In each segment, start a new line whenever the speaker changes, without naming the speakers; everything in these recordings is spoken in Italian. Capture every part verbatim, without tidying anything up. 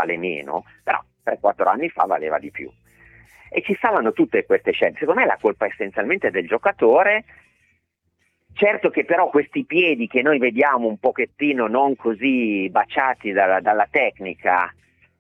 vale meno, però tre quattro anni fa valeva di più. E ci stavano tutte queste scelte. Secondo me la colpa è essenzialmente del giocatore. Certo che però questi piedi che noi vediamo un pochettino non così baciati dalla, dalla tecnica,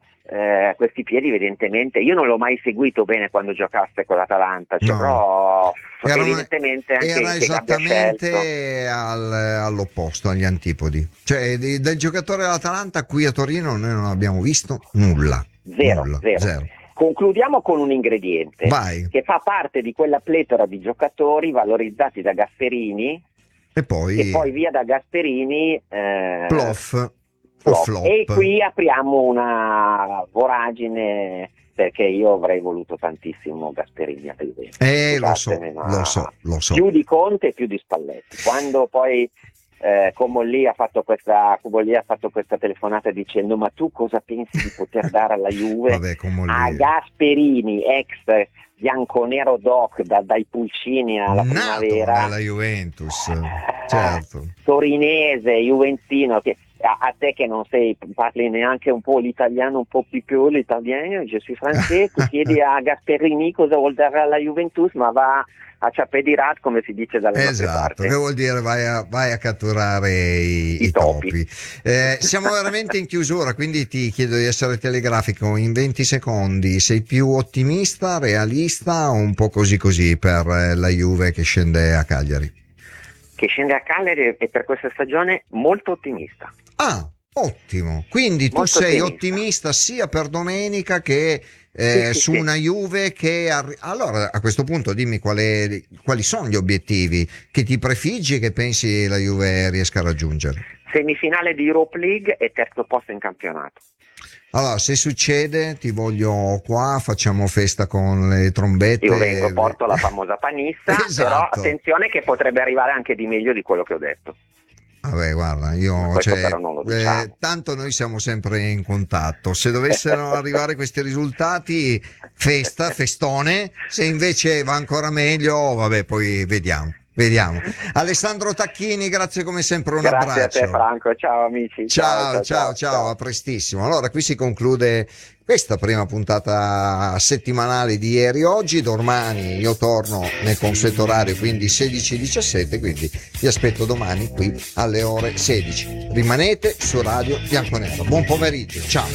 eh, questi piedi evidentemente, io non l'ho mai seguito bene quando giocasse con l'Atalanta, cioè,
no.
però
era,
evidentemente anche
era
che
esattamente al, all'opposto, agli antipodi. Cioè di, del giocatore dell'Atalanta qui a Torino noi non abbiamo visto nulla.
Zero,
nulla,
zero.
zero.
Concludiamo con un ingrediente
Vai.
che fa parte di quella pletora di giocatori valorizzati da Gasperini
e poi,
e poi via da Gasperini eh,
plof,
flop.
flop.
E qui apriamo una voragine, perché io avrei voluto tantissimo Gasperini a Juventus.
Eh, lo so, lo so, lo so.
Più di Conte e più di Spalletti. Quando poi Eh, Comolli ha fatto questa Comolli ha fatto questa telefonata dicendo: ma tu cosa pensi di poter dare alla Juve?
Vabbè,
a Gasperini, ex bianconero doc da, dai Pulcini alla
nato
primavera,
nella Juventus, certo,
torinese, juventino, che a, a te che non sei, parli neanche un po' l'italiano, un po' più l'italiano, je suis français, tu chiedi a Gasperini cosa vuol dare alla Juventus, ma va a ciapedirat, come si dice dalle nostre
esatto,
parti.
che vuol dire vai a, vai a catturare i,
I
i
topi,
topi. Eh, siamo veramente in chiusura, quindi ti chiedo di essere telegrafico in venti secondi. Sei più ottimista, realista o un po' così così per la Juve che scende a Cagliari?
Che scende a Cagliari e per questa stagione molto ottimista.
Ah, ottimo, quindi tu
molto
sei
ottimista.
ottimista sia per domenica che Eh,
sì, sì,
su
sì.
una Juve che arri- allora a questo punto dimmi qual è, quali sono gli obiettivi che ti prefiggi e che pensi la Juve riesca a raggiungere.
Semifinale di Europa League e terzo posto in campionato.
Allora se succede ti voglio qua, facciamo festa con le trombette,
io vengo, porto la famosa panissa.
Esatto.
Però attenzione che potrebbe arrivare anche di meglio di quello che ho detto.
Vabbè, guarda, io cioè,
diciamo.
eh, tanto noi siamo sempre in contatto. Se dovessero arrivare questi risultati, festa, festone. Se invece va ancora meglio, vabbè, poi vediamo. Vediamo. Alessandro Tacchini, grazie come sempre, un
grazie
abbraccio.
Grazie a te Franco, ciao amici.
Ciao, ciao,
ciao, ciao,
ciao,
ciao,
a prestissimo. Allora, qui si conclude questa prima puntata settimanale di ieri oggi. Domani io torno nel consueto orario, quindi sedici diciassette, quindi vi aspetto domani qui alle ore sedici. Rimanete su Radio Bianconero. Buon pomeriggio, ciao.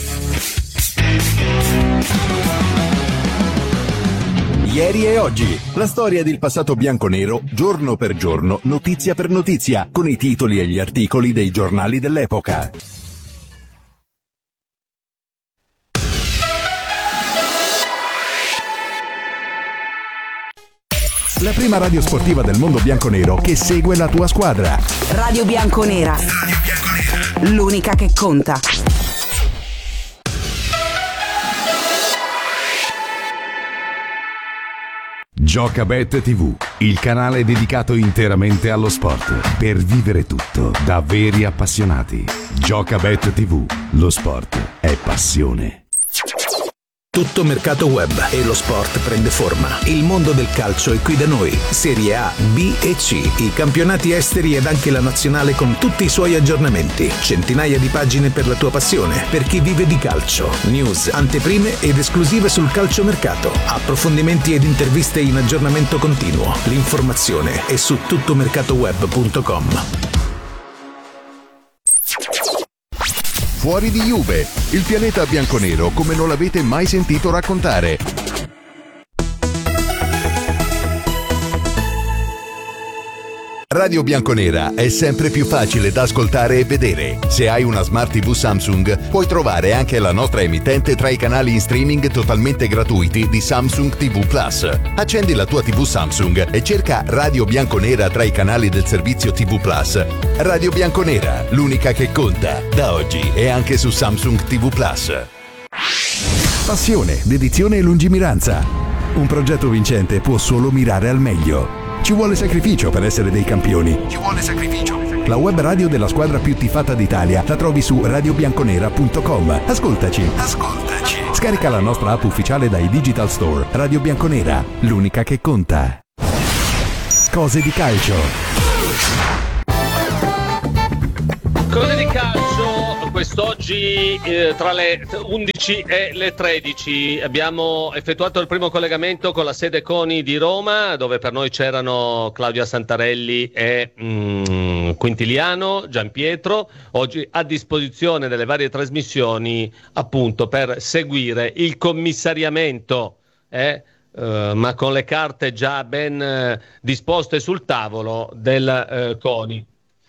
Ieri e oggi, la storia del passato bianconero, giorno per giorno, notizia per notizia, con i titoli e gli articoli dei giornali dell'epoca. La prima radio sportiva del mondo bianconero che segue la tua squadra.
Radio Bianconera. Radio Bianconera. L'unica che conta.
Giocabet tivù, il canale dedicato interamente allo sport, per vivere tutto da veri appassionati. Giocabet tivù, lo sport è passione.
Tutto mercato web e lo sport prende forma. Il mondo del calcio è qui da noi. Serie A, B e C, i campionati esteri ed anche la nazionale con tutti i suoi aggiornamenti. Centinaia di pagine per la tua passione, per chi vive di calcio. News, anteprime ed esclusive sul calciomercato. Approfondimenti ed interviste in aggiornamento continuo. L'informazione è su tuttomercatoweb punto com.
Fuori di Juve, il pianeta bianconero come non l'avete mai sentito raccontare. Radio Bianconera è sempre più facile da ascoltare e vedere. Se hai una Smart tivù Samsung, puoi trovare anche la nostra emittente tra i canali in streaming totalmente gratuiti di Samsung tivù Plus. Accendi la tua tivù Samsung e cerca Radio Bianconera tra i canali del servizio tivù Plus. Radio Bianconera, l'unica che conta, da oggi e anche su Samsung tivù Plus.
Passione, dedizione e lungimiranza. Un progetto vincente può solo mirare al meglio. Ci vuole sacrificio per essere dei campioni. Ci vuole sacrificio. La web radio della squadra più tifata d'Italia la trovi su radio bianconera punto com. Ascoltaci. Ascoltaci. Scarica la nostra app ufficiale dai Digital Store. Radio Bianconera, l'unica che conta. Cose di calcio.
Cose di calcio. quest'oggi eh, tra le undici e le tredici abbiamo effettuato il primo collegamento con la sede CONI di Roma, dove per noi c'erano Claudia Santarelli e mm, Quintiliano, Gianpietro, oggi a disposizione delle varie trasmissioni appunto per seguire il commissariamento, eh, eh, ma con le carte già ben eh, disposte sul tavolo del eh, CONI.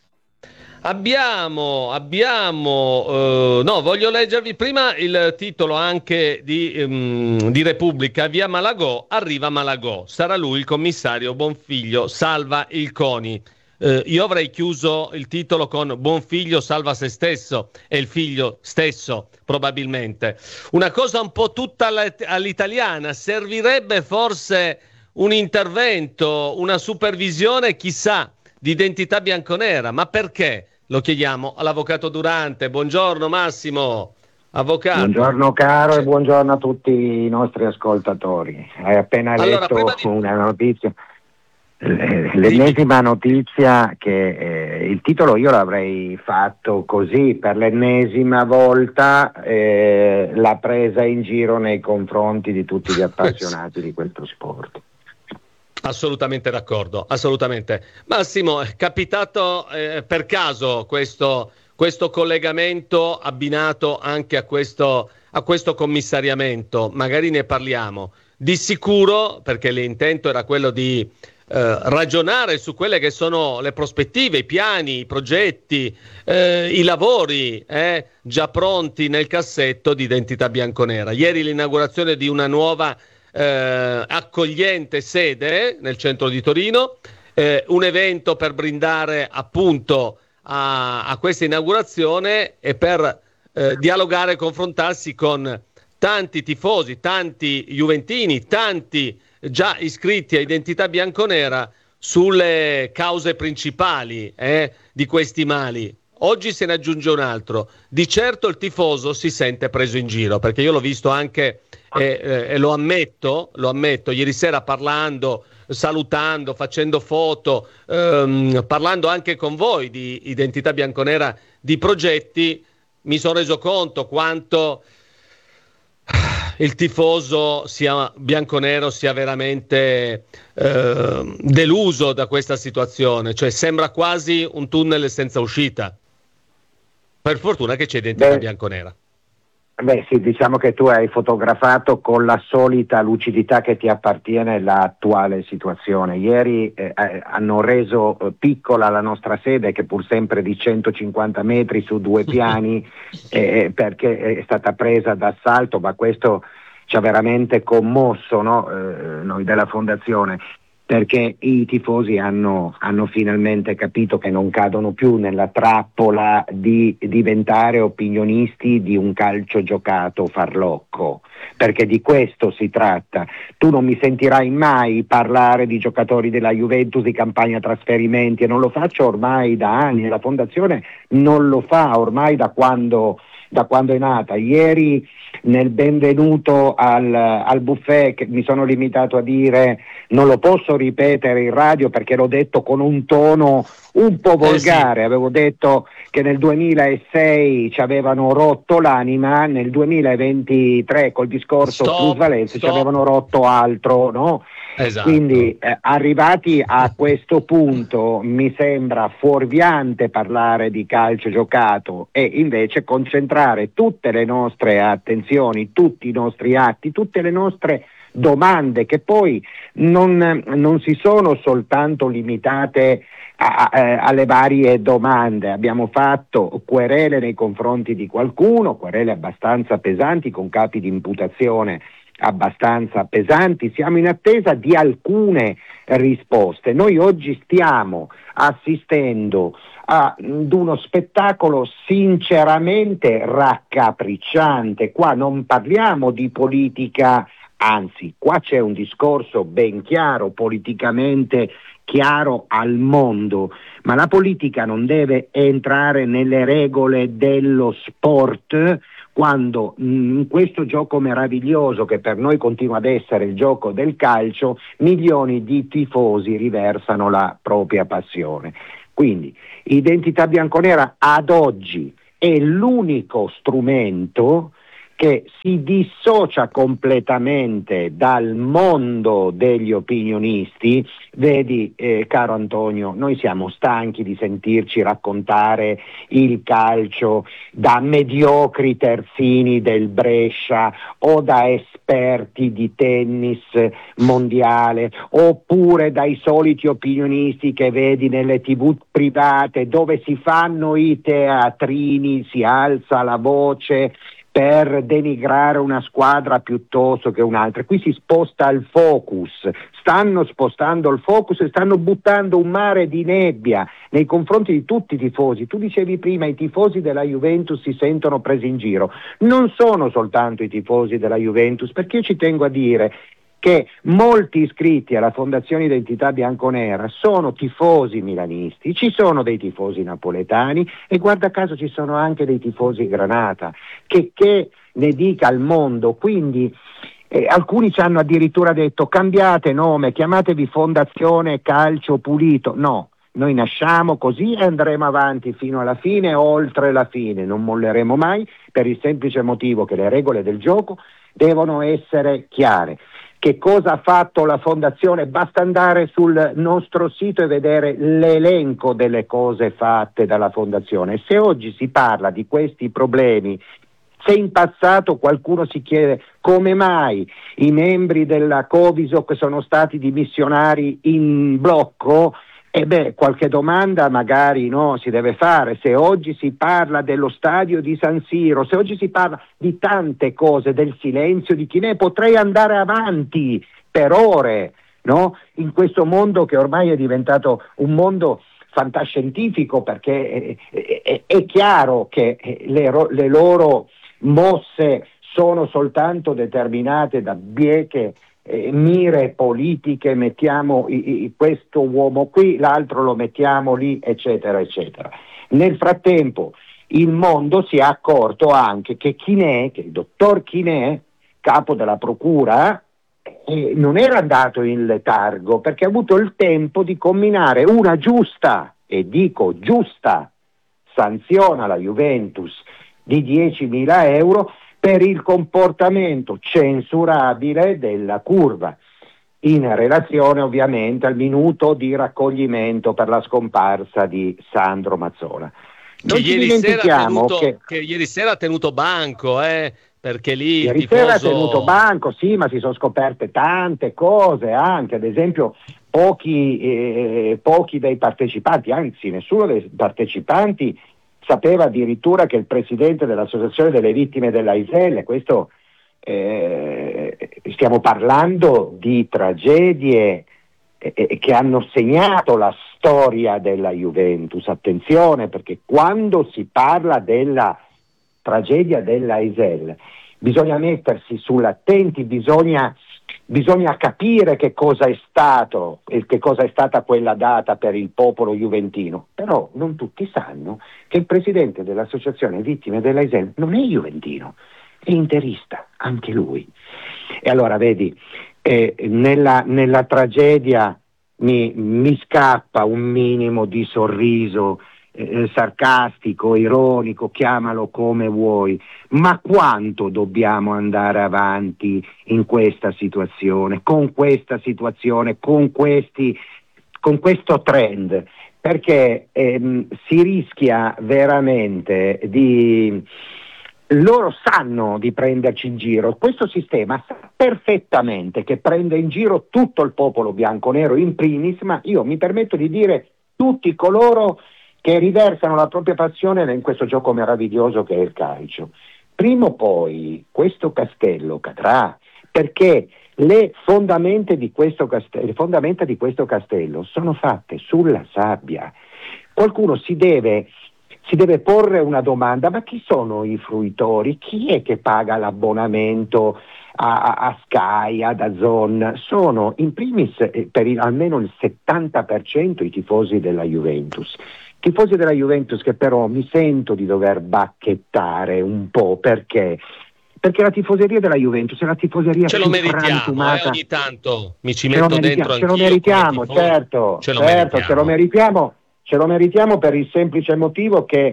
Abbiamo, abbiamo, eh, no, voglio leggervi prima il titolo anche di, um, di Repubblica. Via Malagò, arriva Malagò, sarà lui il commissario Bonfiglio, salva il CONI. Eh, io avrei chiuso il titolo con Bonfiglio salva se stesso e il figlio stesso, probabilmente. Una cosa un po' tutta all'italiana, servirebbe forse un intervento, una supervisione, chissà, di identità bianconera, ma perché? Lo chiediamo all'avvocato Durante. Buongiorno Massimo, avvocato.
Buongiorno caro e buongiorno a tutti i nostri ascoltatori. Hai appena
allora,
letto
di...
una notizia, l'ennesima notizia che eh, il titolo io l'avrei fatto così, per l'ennesima volta eh, la presa in giro nei confronti di tutti gli appassionati di questo sport.
Assolutamente d'accordo, assolutamente. Massimo, è capitato eh, per caso questo, questo collegamento abbinato anche a questo, a questo commissariamento? Magari ne parliamo. Di sicuro, perché l'intento era quello di eh, ragionare su quelle che sono le prospettive, i piani, i progetti, eh, i lavori eh, già pronti nel cassetto di Identità Bianconera. Ieri l'inaugurazione di una nuova Eh, accogliente sede nel centro di Torino, eh, un evento per brindare appunto a, a questa inaugurazione e per eh, dialogare e confrontarsi con tanti tifosi, tanti juventini, tanti già iscritti a Identità Bianconera sulle cause principali eh, di questi mali. Oggi se ne aggiunge un altro. Di certo il tifoso si sente preso in giro, perché io l'ho visto anche e, eh, e lo ammetto, lo ammetto, ieri sera parlando, salutando, facendo foto, ehm, parlando anche con voi di Identità Bianconera, di progetti, mi sono reso conto quanto il tifoso sia bianconero sia veramente eh, deluso da questa situazione, cioè sembra quasi un tunnel senza uscita. Per fortuna che c'è Identità Beh. Bianconera.
Beh sì, diciamo che tu hai fotografato con la solita lucidità che ti appartiene l'attuale situazione. Ieri eh, hanno reso eh, piccola la nostra sede, che pur sempre di centocinquanta metri su due piani, eh, perché è stata presa d'assalto, ma questo ci ha veramente commosso, no? eh, noi della Fondazione, perché i tifosi hanno, hanno finalmente capito che non cadono più nella trappola di diventare opinionisti di un calcio giocato farlocco, perché di questo si tratta. Tu non mi sentirai mai parlare di giocatori della Juventus, di campagna trasferimenti, e non lo faccio ormai da anni, la Fondazione non lo fa ormai da quando, da quando è nata. Ieri nel benvenuto al, al buffet, che mi sono limitato a dire, non lo posso ripetere in radio perché l'ho detto con un tono un po' volgare, eh sì. Avevo detto che nel duemilasei ci avevano rotto l'anima, nel duemilaventitré col discorso plusvalenza ci avevano rotto altro, no?
Esatto.
Quindi eh, arrivati a questo punto mi sembra fuorviante parlare di calcio giocato e invece concentrare tutte le nostre attenzioni, tutti i nostri atti, tutte le nostre domande, che poi non, non si sono soltanto limitate a, a, alle varie domande. Abbiamo fatto querele nei confronti di qualcuno, querele abbastanza pesanti con capi di imputazione abbastanza pesanti, siamo in attesa di alcune risposte. Noi oggi stiamo assistendo ad uno spettacolo sinceramente raccapricciante. Qua non parliamo di politica, anzi, qua c'è un discorso ben chiaro, politicamente chiaro al mondo, ma la politica non deve entrare nelle regole dello sport, quando in questo gioco meraviglioso, che per noi continua ad essere il gioco del calcio, milioni di tifosi riversano la propria passione. Quindi Identità Bianconera ad oggi è l'unico strumento che si dissocia completamente dal mondo degli opinionisti. Vedi, eh, caro Antonio, noi siamo stanchi di sentirci raccontare il calcio da mediocri terzini del Brescia o da esperti di tennis mondiale, oppure dai soliti opinionisti che vedi nelle tivù private dove si fanno i teatrini, si alza la voce per denigrare una squadra piuttosto che un'altra. Qui si sposta il focus, stanno spostando il focus e stanno buttando un mare di nebbia nei confronti di tutti i tifosi. Tu dicevi prima, i tifosi della Juventus si sentono presi in giro. Non sono soltanto i tifosi della Juventus, perché io ci tengo a dire che molti iscritti alla Fondazione Identità Bianconera sono tifosi milanisti, ci sono dei tifosi napoletani e guarda caso ci sono anche dei tifosi Granata, che, che ne dica al mondo. Quindi eh, alcuni ci hanno addirittura detto: cambiate nome, chiamatevi Fondazione Calcio Pulito. No, noi nasciamo così e andremo avanti fino alla fine, oltre la fine, non molleremo mai, per il semplice motivo che le regole del gioco devono essere chiare. Che cosa ha fatto la Fondazione? Basta andare sul nostro sito e vedere l'elenco delle cose fatte dalla Fondazione. Se oggi si parla di questi problemi, se in passato qualcuno si chiede come mai i membri della Covisoc sono stati dimissionari in blocco, e beh, qualche domanda magari no, si deve fare. Se oggi si parla dello stadio di San Siro, se oggi si parla di tante cose, del silenzio di Chinè, potrei andare avanti per ore, no? In questo mondo che ormai è diventato un mondo fantascientifico, perché è, è, è chiaro che le, le loro mosse sono soltanto determinate da bieche Eh, mire politiche, mettiamo i, i, questo uomo qui, l'altro lo mettiamo lì, eccetera, eccetera. Nel frattempo il mondo si è accorto anche che Chinè, che il dottor Chinè, capo della procura, eh, non era andato in letargo, perché ha avuto il tempo di comminare una giusta, e dico giusta, sanzione alla Juventus di diecimila euro per il comportamento censurabile della curva, in relazione ovviamente al minuto di raccoglimento per la scomparsa di Sandro Mazzola.
Che ieri, sera ha tenuto, che, che ieri sera ha tenuto banco, eh, perché lì
ieri
tifoso...
sera ha tenuto banco, sì, ma si sono scoperte tante cose, anche ad esempio pochi, eh, pochi dei partecipanti, anzi nessuno dei partecipanti sapeva addirittura che il presidente dell'Associazione delle Vittime dell'A I S E L, questo eh, stiamo parlando di tragedie eh, che hanno segnato la storia della Juventus. Attenzione, perché quando si parla della tragedia dell'A I S E L bisogna mettersi sull'attenti, bisogna Bisogna capire che cosa è stato e che cosa è stata quella data per il popolo juventino. Però non tutti sanno che il presidente dell'Associazione Vittime dell'A I S E L non è juventino, è interista, anche lui. E allora vedi, eh, nella, nella tragedia mi, mi scappa un minimo di sorriso eh, sarcastico, ironico, chiamalo come vuoi, ma quanto dobbiamo andare avanti in questa situazione, con questa situazione, con questi, con questo trend? Perché ehm, si rischia veramente di... Loro sanno di prenderci in giro, questo sistema sa perfettamente che prende in giro tutto il popolo bianconero in primis, ma io mi permetto di dire tutti coloro che riversano la propria passione in questo gioco meraviglioso che è il calcio. Prima o poi questo castello cadrà, perché le fondamenta di questo castello, le fondamenta di questo castello sono fatte sulla sabbia. Qualcuno si deve, si deve porre una domanda: ma chi sono i fruitori? Chi è che paga l'abbonamento a, a Sky, ad DAZN? Sono in primis eh, per il, almeno il settanta per cento i tifosi della Juventus. Tifosi della Juventus che però mi sento di dover bacchettare un po', perché perché la tifoseria della Juventus è la tifoseria
ce
più
lo meritiamo,
frantumata.
Eh, ogni tanto mi ci metto dentro
ce lo
anch'io,
meritiamo, certo,
ce lo
certo,
meritiamo.
ce lo meritiamo, ce lo meritiamo per il semplice motivo che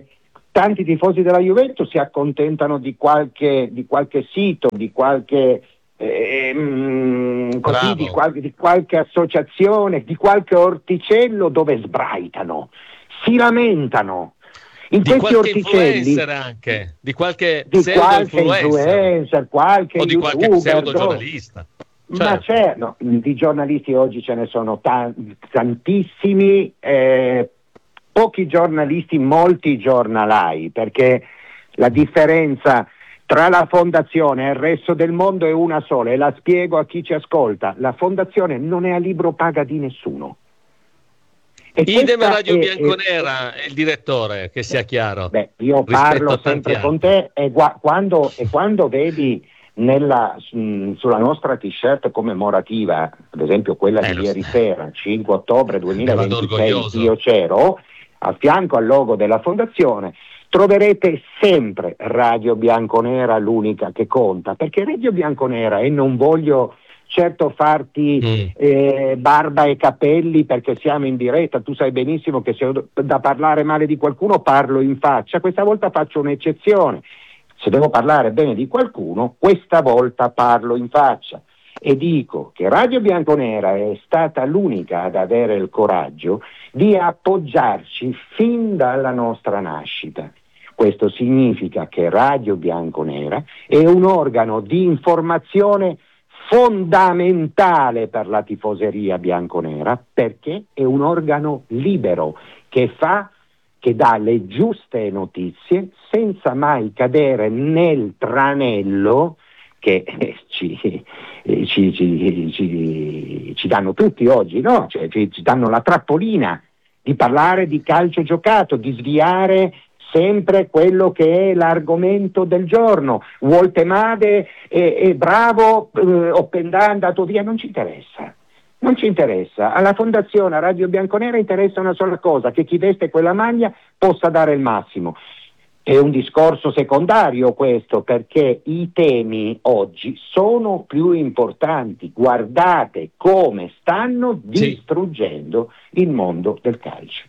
tanti tifosi della Juventus si accontentano di qualche, di qualche sito, di qualche, eh, mh, così, di, qual- di qualche associazione, di qualche orticello dove sbraitano, si lamentano. In
di
questi
qualche
orticelli,
influencer anche, di qualche
di
pseudo
qualche
influencer,
influencer, qualche
o di qualche
youtuber,
pseudo
no?
giornalista.
Ma
Certo.
c'è, no, di giornalisti oggi ce ne sono ta- tantissimi, eh, pochi giornalisti, molti giornalai, perché la differenza tra la fondazione e il resto del mondo è una sola, e la spiego a chi ci ascolta: la fondazione non è a libro paga di nessuno. E
Idem Radio
è,
Bianconera è il direttore, che sia chiaro.
Beh, io parlo sempre con te e, gua- quando, e quando vedi nella, mh, sulla nostra t-shirt commemorativa, ad esempio quella
Eh,
di
lo
ieri
so.
sera, cinque ottobre duemilaventisei,
orgoglioso.
io c'ero, a fianco al logo della fondazione, troverete sempre Radio Bianconera, l'unica che conta, perché Radio Bianconera, e non voglio certo farti
Mm.
eh, barba e capelli perché siamo in diretta, tu sai benissimo che se ho da parlare male di qualcuno parlo in faccia, questa volta faccio un'eccezione, se devo parlare bene di qualcuno questa volta parlo in faccia e dico che Radio Bianconera è stata l'unica ad avere il coraggio di appoggiarci fin dalla nostra nascita. Questo significa che Radio Bianconera è un organo di informazione fondamentale per la tifoseria bianconera, perché è un organo libero che fa, che dà le giuste notizie senza mai cadere nel tranello che eh, ci, eh, ci, ci, ci, ci danno tutti oggi, no? Cioè, ci, ci danno la trappolina di parlare di calcio giocato, di sviare sempre quello che è l'argomento del giorno. Woltemade è, è bravo, eh, Oppendà è andato via, non ci interessa. Non ci interessa. Alla Fondazione a Radio Bianconera interessa una sola cosa: che chi veste quella maglia possa dare il massimo. È un discorso secondario questo, perché i temi oggi sono più importanti. Guardate come stanno distruggendo il mondo del calcio.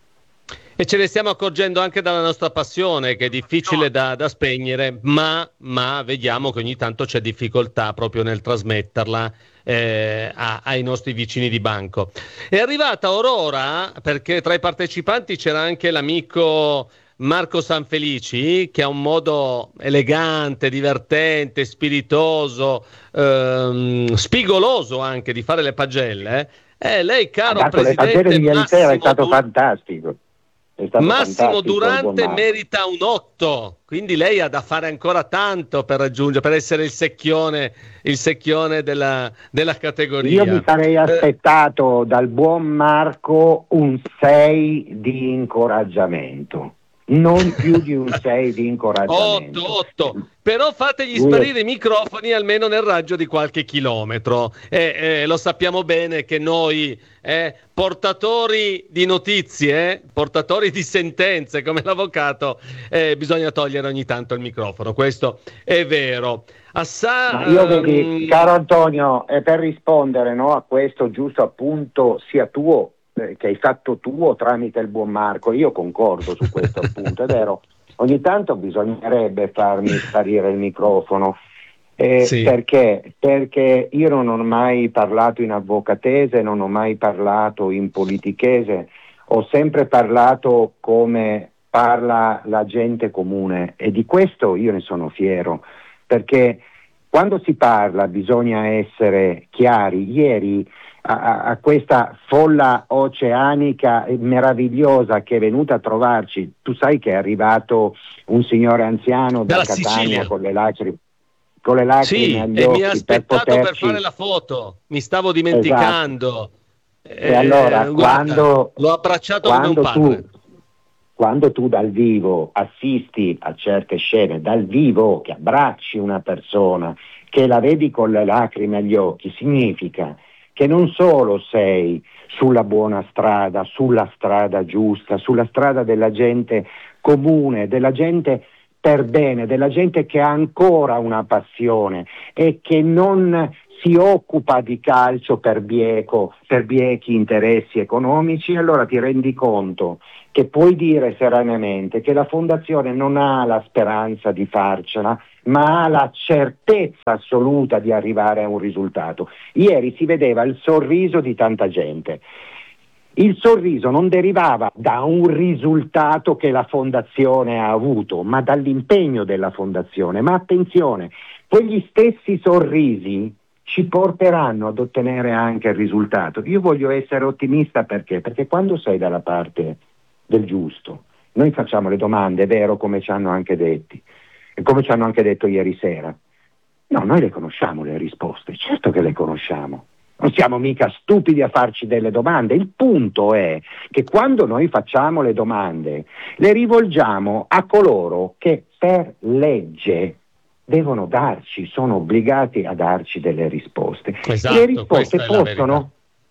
E ce ne stiamo accorgendo anche dalla nostra passione, che è difficile da, da spegnere, ma, ma vediamo che ogni tanto c'è difficoltà proprio nel trasmetterla eh, a, ai nostri vicini di banco. È arrivata Aurora, perché tra i partecipanti c'era anche l'amico Marco Sanfelici, che ha un modo elegante, divertente, spiritoso, ehm, spigoloso anche di fare le pagelle. Eh, lei, caro
Dato le
presidente
pagelle di ieri sera è stato
Du-
fantastico. È stato
Massimo
fantastico,
Durante
buon Marco.
merita un otto, quindi lei ha da fare ancora tanto per raggiungere, per essere il secchione, il secchione della, della categoria.
Io mi sarei aspettato dal buon Marco un sei di incoraggiamento, non più di un sei di incoraggiamento.
otto, otto. Però fategli
Lui è-
sparire i microfoni almeno nel raggio di qualche chilometro. E eh, lo sappiamo bene che noi, eh, portatori di notizie, eh, portatori di sentenze come l'avvocato, eh, bisogna togliere ogni tanto il microfono. Questo è vero. Assa-
Ma io vedi,
ehm,
caro Antonio, e per rispondere, no, a questo giusto appunto sia tuo, eh, che hai fatto tuo tramite il buon Marco, io concordo su questo appunto, è vero, ogni tanto bisognerebbe farmi sparire il microfono, eh,
Sì.
perché? Perché io non ho mai parlato in avvocatese, non ho mai parlato in politichese, ho sempre parlato come parla la gente comune, e di questo io ne sono fiero, perché quando si parla bisogna essere chiari. Ieri a, a questa folla oceanica meravigliosa che è venuta a trovarci, tu sai che è arrivato un signore anziano da
Dalla
Catania
Sicilia.
con le lacrime, con le lacrime
Sì,
agli
e
occhi
mi ha aspettato
per,
per,
poterci...
fare la foto, mi stavo dimenticando.
E allora,
Eh, guarda,
quando-
l'ho abbracciato come un
quando
padre.
tu, quando tu dal vivo assisti a certe scene, dal vivo, che abbracci una persona, che la vedi con le lacrime agli occhi, significa che non solo sei sulla buona strada, sulla strada giusta, sulla strada della gente comune, della gente per bene, della gente che ha ancora una passione e che non si occupa di calcio per bieco, per biechi interessi economici, allora ti rendi conto che puoi dire serenamente che la fondazione non ha la speranza di farcela, ma ha la certezza assoluta di arrivare a un risultato. Ieri si vedeva il sorriso di tanta gente. Il sorriso non derivava da un risultato che la fondazione ha avuto, ma dall'impegno della fondazione. Ma attenzione, quegli stessi sorrisi ci porteranno ad ottenere anche il risultato. Io voglio essere ottimista perché? Perché quando sei dalla parte del giusto, noi facciamo le domande, è vero, come ci hanno anche detti, e come ci hanno anche detto ieri sera. No, noi le conosciamo le risposte, certo che le conosciamo. Non siamo mica stupidi a farci delle domande. Il punto è che quando noi facciamo le domande le rivolgiamo a coloro che per legge devono darci, sono obbligati a darci delle risposte.
Esatto,
le risposte possono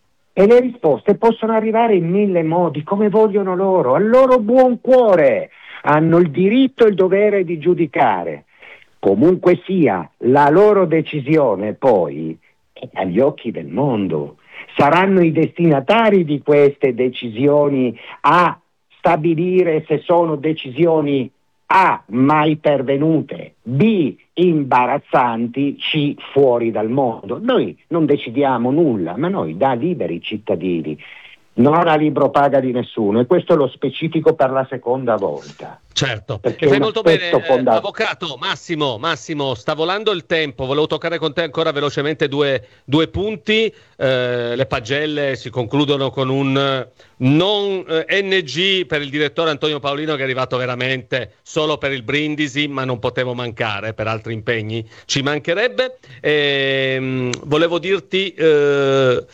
e le risposte possono arrivare in mille modi, come vogliono loro, al loro buon cuore. Hanno il diritto e il dovere di giudicare. Comunque sia, la loro decisione poi è agli occhi del mondo. Saranno i destinatari di queste decisioni a stabilire se sono decisioni A, mai pervenute, B, imbarazzanti, C, fuori dal mondo. Noi non decidiamo nulla, ma noi da liberi cittadini, non a libro paga di nessuno, e questo lo specifico per la seconda volta.
Certo,
Perché
e fai
un
molto bene,
aspetto
eh,
fondato-
avvocato Massimo, Massimo, sta volando il tempo, volevo toccare con te ancora velocemente due, due punti, eh, le pagelle si concludono con un eh, non eh, N G per il direttore Antonio Paolino, che è arrivato veramente solo per il Brindisi, ma non potevo mancare per altri impegni, ci mancherebbe. E, mh, volevo dirti, eh,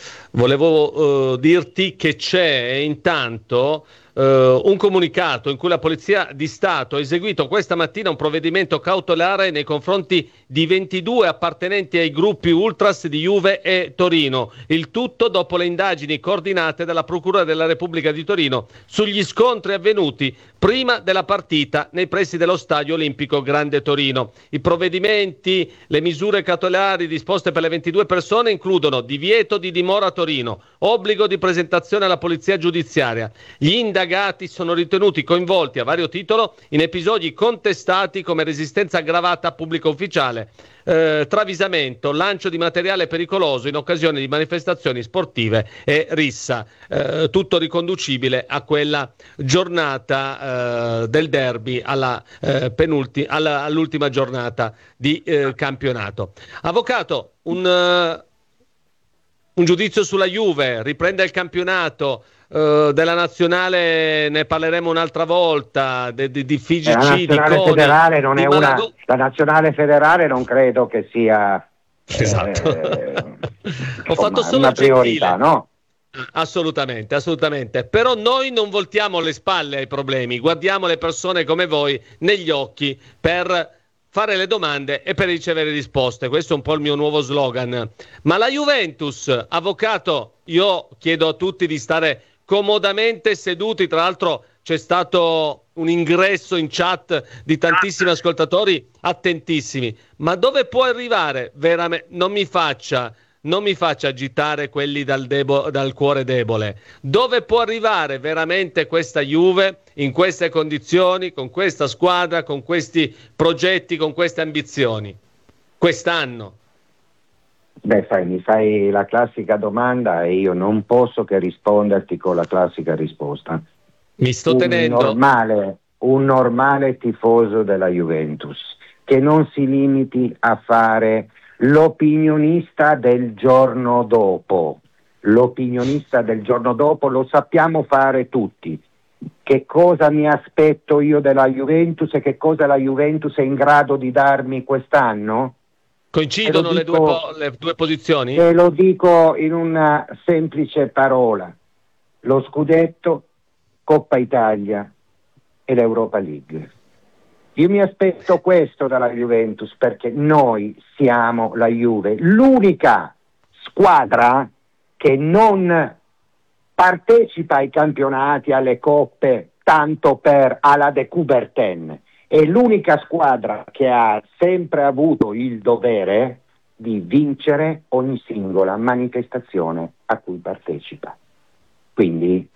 volevo eh, dirti che c'è intanto Uh, un comunicato in cui la Polizia di Stato ha eseguito questa mattina un provvedimento cautelare nei confronti di ventidue appartenenti ai gruppi Ultras di Juve e Torino. Il tutto dopo le indagini coordinate dalla Procura della Repubblica di Torino sugli scontri avvenuti prima della partita nei pressi dello Stadio Olimpico Grande Torino. I provvedimenti, le misure cautelari disposte per le ventidue persone includono divieto di dimora a Torino, obbligo di presentazione alla Polizia Giudiziaria. Gli indagati sono ritenuti coinvolti a vario titolo in episodi contestati come resistenza aggravata a pubblico ufficiale, eh, travisamento, lancio di materiale pericoloso in occasione di manifestazioni sportive e rissa, eh, tutto riconducibile a quella giornata eh, del derby, alla, eh, penulti- alla, all'ultima giornata di eh, campionato. Avvocato, un, uh, un giudizio sulla Juve, riprende il campionato. Uh, della nazionale ne parleremo un'altra volta, di, di, di Figi,
la nazionale
di Coni,
federale non
di
è una
Malago-
la nazionale federale non credo che sia
Esatto.
eh,
Ho fatto
insomma,
solo
una
il gentile.
priorità, no?
Assolutamente, assolutamente. Però noi non voltiamo le spalle ai problemi, guardiamo le persone come voi negli occhi per fare le domande e per ricevere risposte. Questo è un po' il mio nuovo slogan. Ma la Juventus, avvocato, io chiedo a tutti di stare comodamente seduti. Tra l'altro c'è stato un ingresso in chat di tantissimi ascoltatori attentissimi. Ma dove può arrivare veramente? Non mi faccia, non mi faccia agitare quelli dal, debo- dal cuore debole. Dove può arrivare veramente questa Juve in queste condizioni, con questa squadra, con questi progetti, con queste ambizioni quest'anno?
Beh, sai, mi fai la classica domanda e io non posso che risponderti con la classica risposta.
Mi sto
un
tenendo.
Normale, un normale tifoso della Juventus che non si limiti a fare l'opinionista del giorno dopo. L'opinionista del giorno dopo lo sappiamo fare tutti. Che cosa mi aspetto io della Juventus e che cosa la Juventus è in grado di darmi quest'anno?
Coincidono le,
dico,
due po- le due posizioni?
Te lo dico in una semplice parola: lo scudetto, Coppa Italia e l'Europa League. Io mi aspetto questo dalla Juventus, perché noi siamo la Juve, l'unica squadra che non partecipa ai campionati, alle coppe, tanto per alla de Coubertin. È l'unica squadra che ha sempre avuto il dovere di vincere ogni singola manifestazione a cui partecipa. Quindi,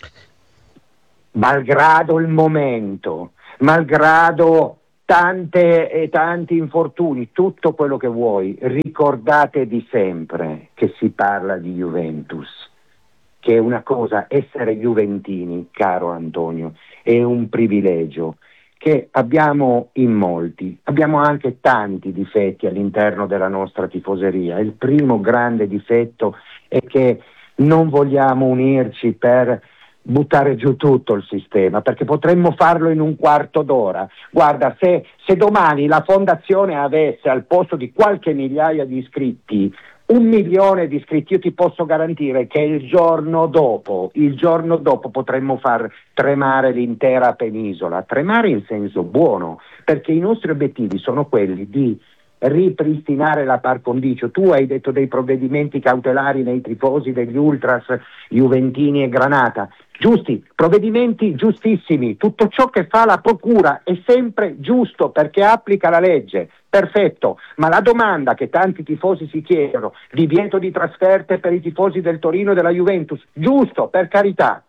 malgrado il momento, malgrado tante e tanti infortuni, tutto quello che vuoi, ricordatevi sempre che si parla di Juventus, che è una cosa, essere juventini, caro Antonio, è un privilegio che abbiamo in molti. Abbiamo anche tanti difetti all'interno della nostra tifoseria. Il primo grande difetto è che non vogliamo unirci per buttare giù tutto il sistema, perché potremmo farlo in un quarto d'ora. Guarda, se, se domani la fondazione avesse al posto di qualche migliaia di iscritti un milione di iscritti, io ti posso garantire che il giorno dopo, il giorno dopo potremmo far tremare l'intera penisola, tremare in senso buono, perché i nostri obiettivi sono quelli di ripristinare la par condicio. Tu hai detto dei provvedimenti cautelari nei tifosi degli ultras juventini e Granata, giusti, provvedimenti giustissimi, tutto ciò che fa la procura è sempre giusto perché applica la legge, perfetto, ma la domanda che tanti tifosi si chiedono, divieto di trasferte per i tifosi del Torino e della Juventus, giusto, per carità,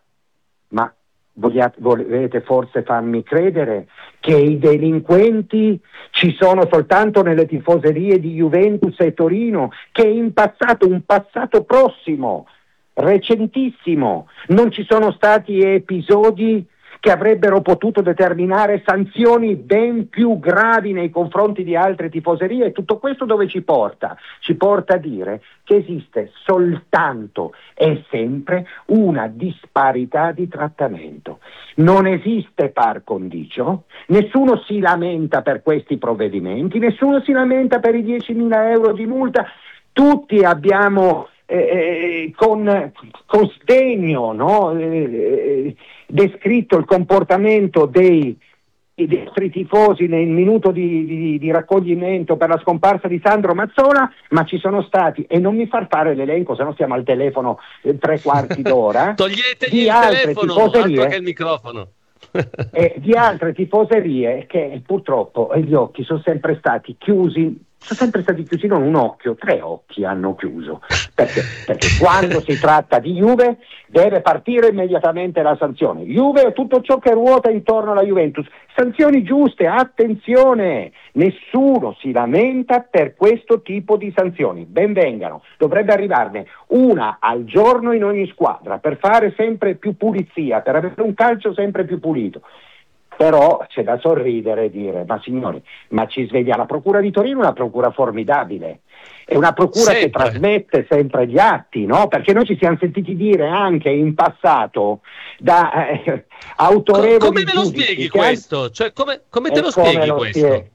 ma vogliate, volete forse farmi credere che i delinquenti ci sono soltanto nelle tifoserie di Juventus e Torino, che in passato, un passato prossimo, recentissimo, non ci sono stati episodi che avrebbero potuto determinare sanzioni ben più gravi nei confronti di altre tifoserie? E tutto questo dove ci porta? Ci porta a dire che esiste soltanto e sempre una disparità di trattamento. Non esiste par condicio, nessuno si lamenta per questi provvedimenti, nessuno si lamenta per i diecimila euro di multa, tutti abbiamo Eh, con, con sdegno, no? eh, descritto il comportamento dei, dei nostri tifosi nel minuto di, di, di raccoglimento per la scomparsa di Sandro Mazzola, ma ci sono stati, e non mi far fare l'elenco, se no stiamo al telefono eh, tre quarti d'ora,
toglietegli
di
il
altre
telefono,
tifoserie,
altro che il microfono.
eh, di altre tifoserie che purtroppo gli occhi sono sempre stati chiusi. Sono sempre stati chiusi, non un occhio, tre occhi hanno chiuso, perché, perché quando si tratta di Juve deve partire immediatamente la sanzione. Juve è tutto ciò che ruota intorno alla Juventus, sanzioni giuste, attenzione, nessuno si lamenta per questo tipo di sanzioni, ben vengano, dovrebbe arrivarne una al giorno in ogni squadra per fare sempre più pulizia, per avere un calcio sempre più pulito. Però c'è da sorridere e dire, ma signori, ma ci sveglia la procura di Torino, una procura formidabile, è una procura sempre, che trasmette sempre gli atti, no? Perché noi ci siamo sentiti dire anche in passato da eh, autorevoli
Co- come me lo
giudici
spieghi
che
questo?
Han...
Cioè, come, come te
E
lo
come
spieghi
lo
questo?
Spiego?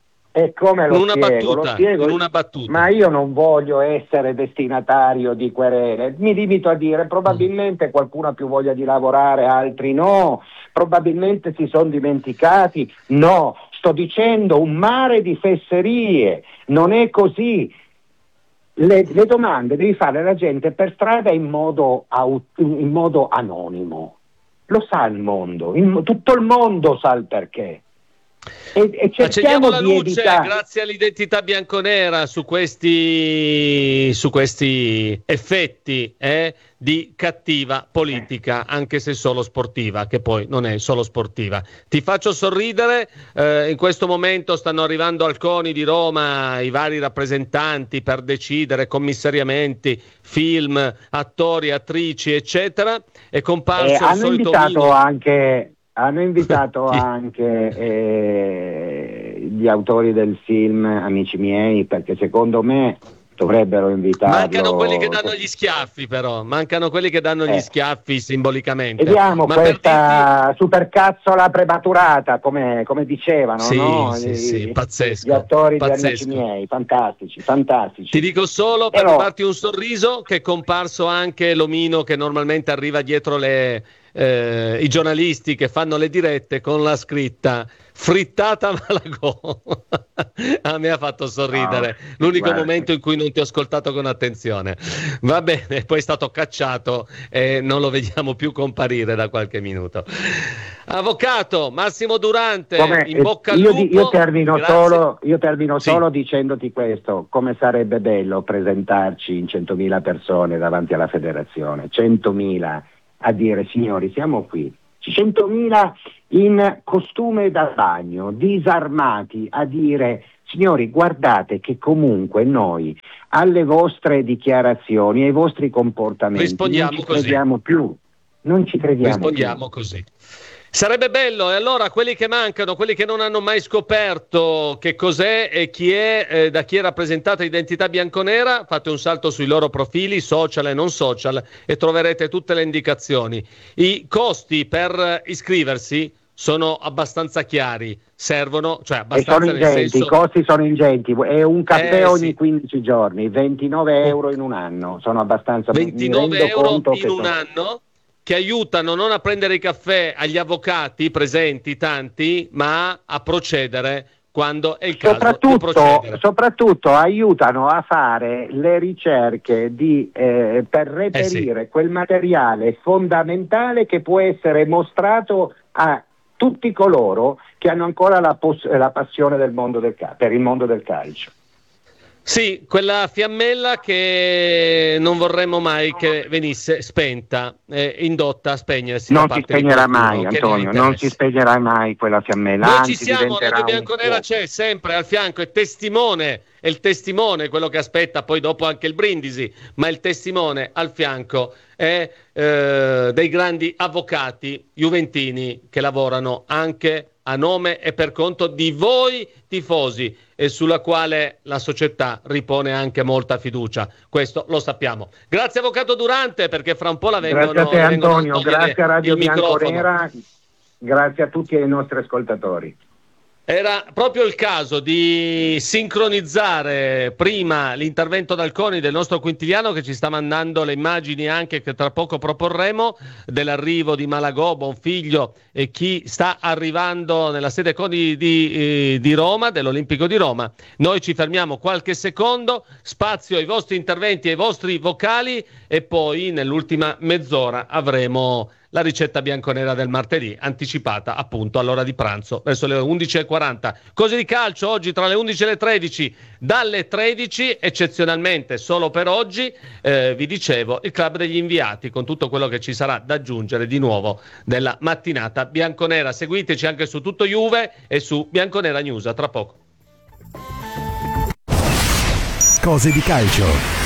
E come lo
in una
spiego?
battuta,
Lo spiego,
in una battuta.
Ma io non voglio essere destinatario di querele, mi limito a dire probabilmente mm. qualcuno ha più voglia di lavorare, altri no, probabilmente si sono dimenticati, no, sto dicendo un mare di fesserie, non è così. Le, le domande devi fare alla gente per strada in modo, aut- in modo anonimo, lo sa il mondo, il, tutto il mondo sa il perché. E, e
accendiamo la
di
luce
evitare...
grazie all'identità bianconera su questi su questi effetti eh, di cattiva politica, anche se solo sportiva, che poi non è solo sportiva. Ti faccio sorridere, eh, in questo momento stanno arrivando al CONI di Roma i vari rappresentanti per decidere commissariamenti, film, attori, attrici eccetera, è comparso
eh,
il
hanno
solito
invitato
mini...
anche Hanno invitato anche eh, gli autori del film, amici miei, perché secondo me dovrebbero invitarlo.
Mancano quelli che danno gli schiaffi, però. Mancano quelli che danno gli
eh.
schiaffi simbolicamente.
Vediamo
Ma
questa
dirti...
supercazzola prematurata, come, come dicevano,
sì,
no?
Sì,
I,
sì, pazzesco.
Gli attori
pazzesco.
di amici miei, fantastici, fantastici.
Ti dico solo per
Però...
farti un sorriso che è comparso anche l'omino che normalmente arriva dietro le, eh, i giornalisti che fanno le dirette con la scritta frittata Malagò. A me ha fatto sorridere,
no,
l'unico
guarda.
momento in cui non ti ho ascoltato con attenzione. Va bene, poi è stato cacciato e non lo vediamo più comparire da qualche minuto. Avvocato Massimo Durante,
Come,
in bocca al
io,
lupo.
di- io termino
Grazie.
solo, io termino
Sì.
solo dicendoti questo: come sarebbe bello presentarci in centomila persone davanti alla federazione, centomila a dire signori siamo qui, centomila in costume da bagno, disarmati, a dire signori guardate che comunque noi alle vostre dichiarazioni, ai vostri comportamenti
Rispondiamo
non ci
così.
crediamo più, non ci crediamo
Rispondiamo
più.
così. Sarebbe bello, e allora quelli che mancano, quelli che non hanno mai scoperto che cos'è e chi è, eh, da chi è rappresentata Identità Bianconera, fate un salto sui loro profili, social e non social, e troverete tutte le indicazioni. I costi per iscriversi sono abbastanza chiari, servono, cioè
E
abbastanza
sono
nel
ingenti,
senso...
i costi sono ingenti, è un caffè
Eh,
ogni
sì.
quindici giorni, ventinove euro in un anno, sono abbastanza... mi
ventinove
rendo
euro
conto
in
che
un
sono-
anno che aiutano non a prendere i caffè agli avvocati presenti, tanti, ma a procedere quando è il caso di
Soprattutto,
procedere.
soprattutto aiutano a fare le ricerche di, eh, per reperire
Eh sì.
quel materiale fondamentale che può essere mostrato a tutti coloro che hanno ancora la, pos- la passione del mondo del cal- per il mondo del calcio.
Sì, quella fiammella che non vorremmo mai che venisse spenta, eh, indotta a spegnersi.
Non
da
si
parte di
spegnerà
qualcuno
mai,
che ne ha
Antonio, non si
interesse.
spegnerà mai quella fiammella.
Noi
anzi,
ci siamo,
diventerà
Radio
un
Bianconera
fuoco.
c'è sempre al fianco, è testimone, è il testimone quello che aspetta, poi dopo anche il brindisi, ma il testimone al fianco è eh, dei grandi avvocati juventini che lavorano anche a nome e per conto di voi tifosi e sulla quale la società ripone anche molta fiducia. Questo lo sappiamo. Grazie Avvocato Durante, perché fra un po' la vengono,
Grazie a te
le vengono
Antonio,
togliere
grazie a Radio
il microfono.
Bianconera, grazie a tutti i nostri ascoltatori.
Era proprio il caso di sincronizzare prima l'intervento dal CONI del nostro Quintiliano, che ci sta mandando le immagini anche che tra poco proporremo dell'arrivo di Malagò, Bonfiglio e chi sta arrivando nella sede CONI di, eh, di Roma, dell'Olimpico di Roma. Noi ci fermiamo qualche secondo, spazio ai vostri interventi, ai vostri vocali, e poi nell'ultima mezz'ora avremo la ricetta bianconera del martedì, anticipata appunto all'ora di pranzo verso le undici e quaranta. Cose di calcio oggi tra le undici e le tredici. Dalle tredici, eccezionalmente solo per oggi, eh, vi dicevo, il Club degli Inviati, con tutto quello che ci sarà da aggiungere di nuovo nella mattinata bianconera. Seguiteci anche su Tutto Juve e su Bianconera News. A tra poco.
Cose di calcio.